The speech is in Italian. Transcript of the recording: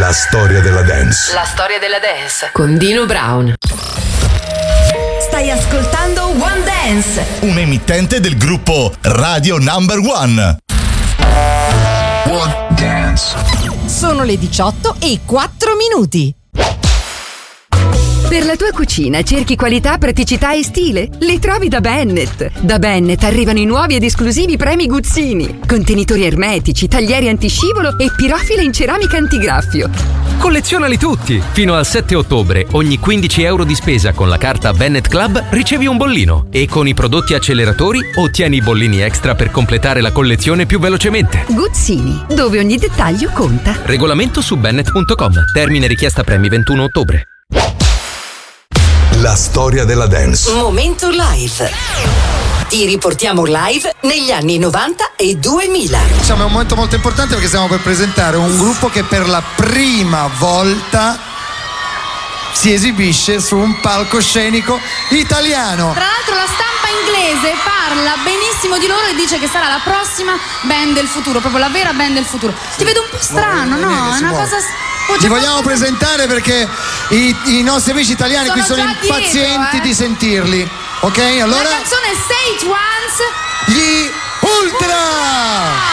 La storia della dance. La storia della dance con Dino Brown. Stai ascoltando One Dance, un emittente del gruppo Radio Number One. One Dance. Sono le 18:04. Per la tua cucina cerchi qualità, praticità e stile? Le trovi da Bennett. Da Bennett arrivano i nuovi ed esclusivi premi Guzzini. Contenitori ermetici, taglieri antiscivolo e pirofile in ceramica antigraffio. Collezionali tutti! Fino al 7 ottobre, ogni 15 euro di spesa con la carta Bennett Club ricevi un bollino. E con i prodotti acceleratori ottieni i bollini extra per completare la collezione più velocemente. Guzzini, dove ogni dettaglio conta. Regolamento su bennett.com. Termine richiesta premi 21 ottobre. La storia della dance. Momento live. Ti riportiamo live negli anni 90 e 2000. Diciamo, è un momento molto importante perché stiamo per presentare un gruppo che per la prima volta si esibisce su un palcoscenico italiano. Tra l'altro la stampa inglese parla benissimo di loro e dice che sarà la prossima band del futuro, proprio la vera band del futuro. Ti vedo un po' strano, no? È una cosa... Li vogliamo presentare perché i nostri amici italiani qui sono impazienti di sentirli. Ok? Allora la canzone Say It Once, gli Ultra!